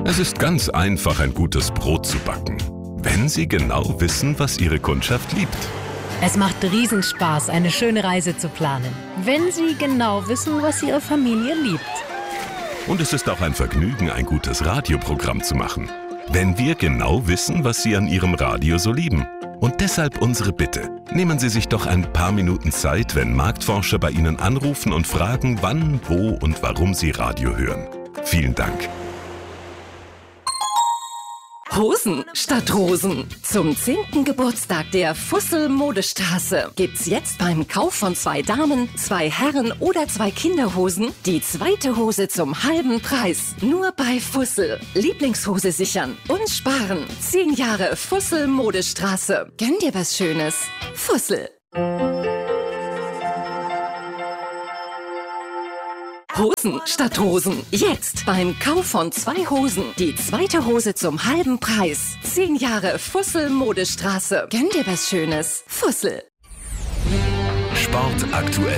Es ist ganz einfach, ein gutes Brot zu backen, wenn Sie genau wissen, was Ihre Kundschaft liebt. Es macht Riesenspaß, eine schöne Reise zu planen, wenn Sie genau wissen, was Ihre Familie liebt. Und es ist auch ein Vergnügen, ein gutes Radioprogramm zu machen, wenn wir genau wissen, was Sie an Ihrem Radio so lieben. Und deshalb unsere Bitte. Nehmen Sie sich doch ein paar Minuten Zeit, wenn Marktforscher bei Ihnen anrufen und fragen, wann, wo und warum Sie Radio hören. Vielen Dank. Hosen statt Rosen. Zum 10. Geburtstag der Fussel Modestraße gibt's jetzt beim Kauf von 2 Damen, 2 Herren oder 2 Kinderhosen die zweite Hose zum halben Preis. Nur bei Fussel. Lieblingshose sichern und sparen. 10 Jahre Fussel Modestraße. Gönn dir was Schönes. Fussel. Hosen statt Rosen. Jetzt beim Kauf von 2 Hosen die zweite Hose zum halben Preis. 10 Jahre Fussel Modestraße. Gönn dir was Schönes. Fussel. Sport aktuell.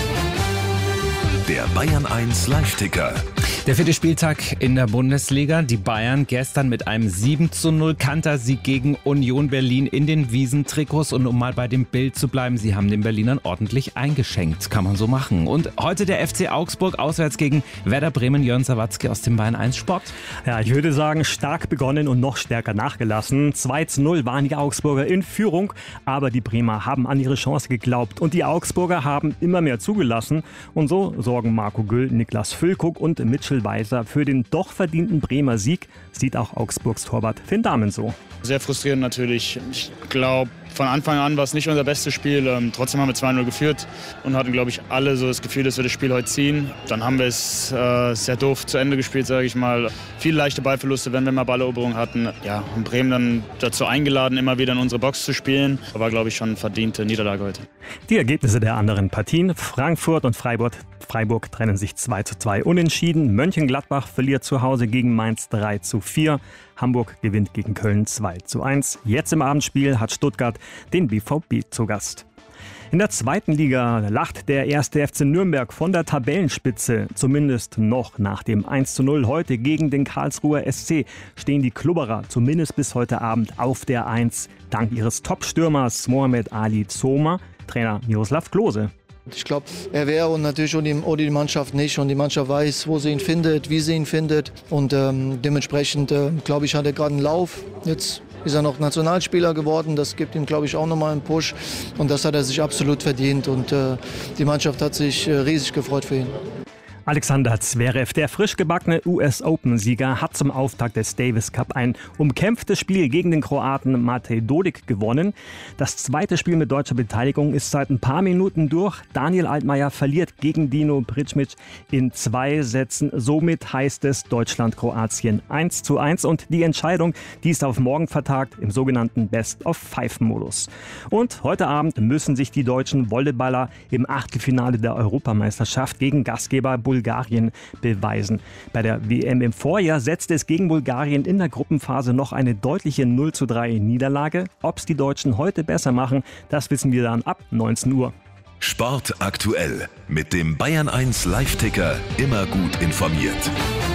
Der Bayern 1 Live-Ticker. Der 4. Spieltag in der Bundesliga. Die Bayern gestern mit einem 7:0 Kantersieg gegen Union Berlin in den Wiesentrikots. Und um mal bei dem Bild zu bleiben, sie haben den Berlinern ordentlich eingeschenkt. Kann man so machen. Und heute der FC Augsburg auswärts gegen Werder Bremen. Jörn Sawatzki aus dem Bayern 1 Sport. Ja, ich würde sagen, stark begonnen und noch stärker nachgelassen. 2:0 waren die Augsburger in Führung, aber die Bremer haben an ihre Chance geglaubt. Und die Augsburger haben immer mehr zugelassen. Und so sorgen Marco Güll, Niklas Füllkrug und Mitchell Weiser für den doch verdienten Bremer Sieg, sieht auch Augsburgs Torwart Finn Dahmen so. Sehr frustrierend natürlich. Ich glaube, von Anfang an war es nicht unser bestes Spiel. Trotzdem haben wir 2:0 geführt und hatten, glaube ich, alle so das Gefühl, dass wir das Spiel heute ziehen. Dann haben wir es sehr doof zu Ende gespielt, sage ich mal. Viele leichte Ballverluste, wenn wir mal Balleroberung hatten. Ja, und Bremen dann dazu eingeladen, immer wieder in unsere Box zu spielen. War, glaube ich, schon eine verdiente Niederlage heute. Die Ergebnisse der anderen Partien. Frankfurt und Freiburg trennen sich 2:2 unentschieden. Mönchengladbach verliert zu Hause gegen Mainz 3:4. Hamburg gewinnt gegen Köln 2:1. Jetzt im Abendspiel hat Stuttgart den BVB zu Gast. In der zweiten Liga lacht der 1. FC Nürnberg von der Tabellenspitze. Zumindest noch nach dem 1:0 heute gegen den Karlsruher SC stehen die Klubberer zumindest bis heute Abend auf der 1. Dank ihres Top-Stürmers Mohamed Ali Zoma, Trainer Miroslav Klose. Ich glaube, er wäre und natürlich auch die Mannschaft nicht. Und die Mannschaft weiß, wo sie ihn findet, wie sie ihn findet. Und dementsprechend, glaube ich, hat er gerade einen Lauf. Jetzt ist er noch Nationalspieler geworden. Das gibt ihm, glaube ich, auch nochmal einen Push. Und das hat er sich absolut verdient. Und die Mannschaft hat sich riesig gefreut für ihn. Alexander Zverev, der frisch gebackene US-Open-Sieger, hat zum Auftakt des Davis Cup ein umkämpftes Spiel gegen den Kroaten Matej Dodik gewonnen. Das zweite Spiel mit deutscher Beteiligung ist seit ein paar Minuten durch. Daniel Altmaier verliert gegen Dino Bricmic in 2 Sätzen. Somit heißt es Deutschland-Kroatien 1:1 und die Entscheidung, die ist auf morgen vertagt im sogenannten Best-of-5-Modus. Und heute Abend müssen sich die deutschen Volleyballer im Achtelfinale der Europameisterschaft gegen Gastgeber Bulgarien beweisen. Bei der WM im Vorjahr setzte es gegen Bulgarien in der Gruppenphase noch eine deutliche 0:3 Niederlage. Ob es die Deutschen heute besser machen, das wissen wir dann ab 19 Uhr. Sport aktuell mit dem Bayern 1 Live-Ticker. Immer gut informiert.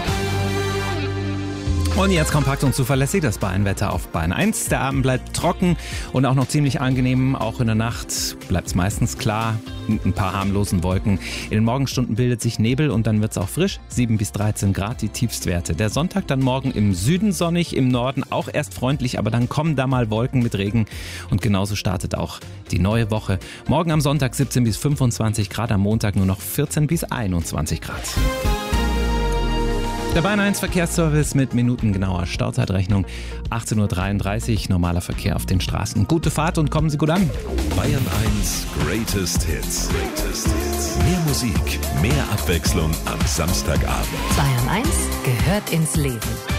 Und jetzt kompakt und zuverlässig das Bayern-Wetter auf Bayern 1. Der Abend bleibt trocken und auch noch ziemlich angenehm. Auch in der Nacht bleibt es meistens klar, mit ein paar harmlosen Wolken. In den Morgenstunden bildet sich Nebel und dann wird es auch frisch. 7 bis 13 Grad die Tiefstwerte. Der Sonntag dann morgen im Süden sonnig, im Norden auch erst freundlich, aber dann kommen da mal Wolken mit Regen. Und genauso startet auch die neue Woche. Morgen am Sonntag 17 bis 25 Grad, am Montag nur noch 14 bis 21 Grad. Der Bayern 1 Verkehrsservice mit minutengenauer Stauzeitrechnung. 18:33 Uhr, normaler Verkehr auf den Straßen. Gute Fahrt und kommen Sie gut an. Bayern 1 Greatest Hits. Mehr Musik, mehr Abwechslung am Samstagabend. Bayern 1 gehört ins Leben.